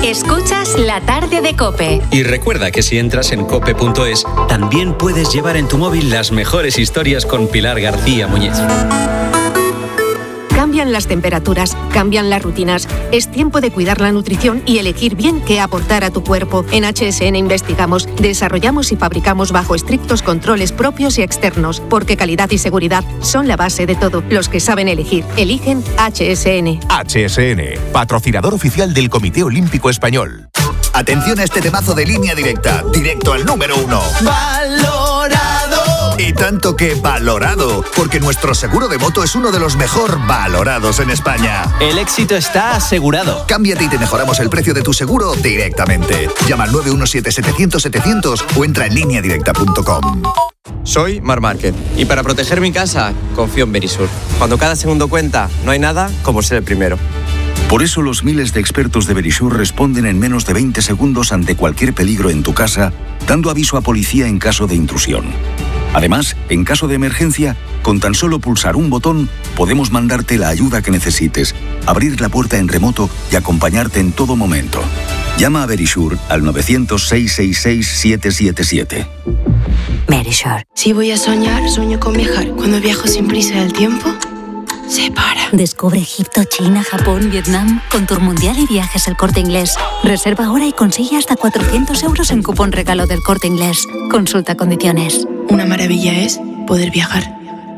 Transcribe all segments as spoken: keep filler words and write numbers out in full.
Escuchas La Tarde de COPE. Y recuerda que si entras en cope punto es, también puedes llevar en tu móvil las mejores historias con Pilar García Muñiz. Cambian las temperaturas, cambian las rutinas. Es tiempo de cuidar la nutrición y elegir bien qué aportar a tu cuerpo. En H S N investigamos, desarrollamos y fabricamos bajo estrictos controles propios y externos, porque calidad y seguridad son la base de todo. Los que saben elegir, eligen H S N. H S N, patrocinador oficial del Comité Olímpico Español. Atención a este temazo de Línea Directa, directo al número uno. ¡Valorado! Y tanto que valorado, porque nuestro seguro de moto es uno de los mejor valorados en España. El éxito está asegurado. Cámbiate y te mejoramos el precio de tu seguro directamente. Llama al nueve uno siete setecientos setecientos o entra en línea directa punto com. Soy Mar Márquez y para proteger mi casa confío en Verisur. Cuando cada segundo cuenta, no hay nada como ser el primero. Por eso los miles de expertos de Verisur responden en menos de veinte segundos ante cualquier peligro en tu casa, dando aviso a policía en caso de intrusión. Además, en caso de emergencia, con tan solo pulsar un botón, podemos mandarte la ayuda que necesites, abrir la puerta en remoto y acompañarte en todo momento. Llama a Verisur al nueve cero cero, seis seis seis, siete siete siete. Verisur. Si voy a soñar, sueño con viajar. Cuando viajo sin prisa del tiempo, se para. Descubre Egipto, China, Japón, Vietnam con Tour Mundial y Viajes El Corte Inglés. Reserva ahora y consigue hasta cuatrocientos euros en cupón regalo del Corte Inglés. Consulta condiciones. Una maravilla es poder viajar.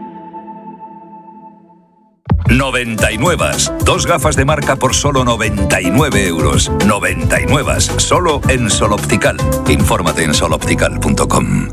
noventa y nueve. Dos gafas de marca por solo noventa y nueve euros. noventa y nueve. Solo en Sol Optical. Infórmate en sol optical punto com.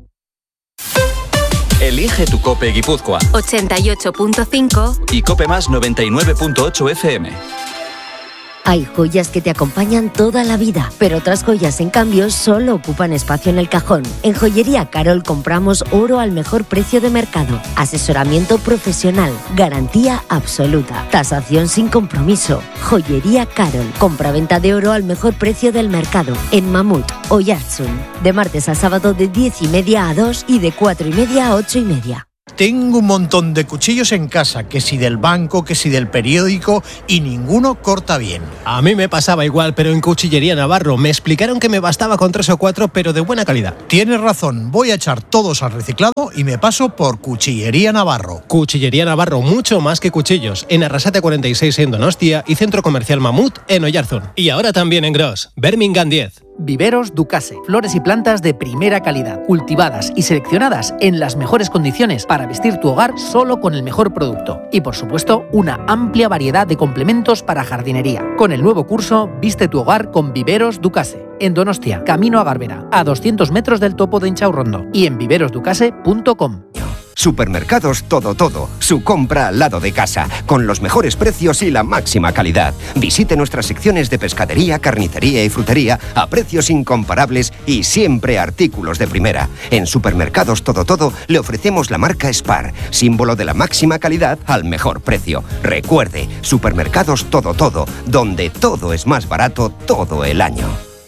Elige tu COPE Guipúzcoa. ochenta y ocho punto cinco Y COPE Más noventa y nueve punto ocho F M. Hay joyas que te acompañan toda la vida, pero otras joyas, en cambio, solo ocupan espacio en el cajón. En Joyería Carol compramos oro al mejor precio de mercado, asesoramiento profesional, garantía absoluta, tasación sin compromiso. Joyería Carol, compraventa de oro al mejor precio del mercado, en Mamut, Oyarzun, de martes a sábado de diez y media a dos y de cuatro y media a ocho y media. Tengo un montón de cuchillos en casa, que si del banco, que si del periódico, y ninguno corta bien. A mí me pasaba igual, pero en Cuchillería Navarro me explicaron que me bastaba con tres o cuatro, pero de buena calidad. Tienes razón, voy a echar todos al reciclado y me paso por Cuchillería Navarro. Cuchillería Navarro, mucho más que cuchillos. En Arrasate cuarenta y seis en Donostia y Centro Comercial Mamut en Oyarzun. Y ahora también en Gros, Birmingham diez. Viveros Ducase, flores y plantas de primera calidad, cultivadas y seleccionadas en las mejores condiciones para vestir tu hogar solo con el mejor producto. Y por supuesto, una amplia variedad de complementos para jardinería. Con el nuevo curso, Viste tu hogar con Viveros Ducase. En Donostia, camino a Garbera, a doscientos metros del topo de Inchaurrondo. Y en viveros ducase punto com. Supermercados Todo Todo, su compra al lado de casa, con los mejores precios y la máxima calidad. Visite nuestras secciones de pescadería, carnicería y frutería a precios incomparables y siempre artículos de primera. En Supermercados Todo Todo le ofrecemos la marca Spar, símbolo de la máxima calidad al mejor precio. Recuerde, Supermercados Todo Todo, donde todo es más barato todo el año.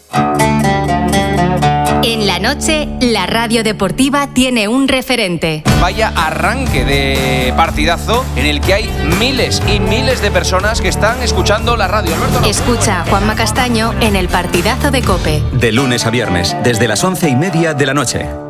En la noche, la radio deportiva tiene un referente. Vaya arranque de partidazo en el que hay miles y miles de personas que están escuchando la radio. Alberto, Escucha a Juanma Castaño en el partidazo de COPE. De lunes a viernes, desde las once y media de la noche.